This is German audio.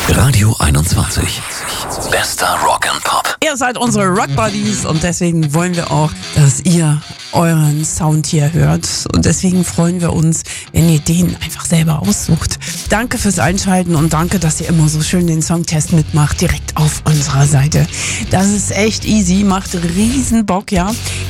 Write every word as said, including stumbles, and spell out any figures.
Radio einundzwanzig. Bester Rock and Pop. Ihr seid unsere Rock Buddies und deswegen wollen wir auch, dass ihr euren Sound hier hört. Und deswegen freuen wir uns, wenn ihr den einfach selber aussucht. Danke fürs Einschalten und danke, dass ihr immer so schön den Songtest mitmacht, direkt auf unserer Seite. Das ist echt easy, macht riesen Bock, ja.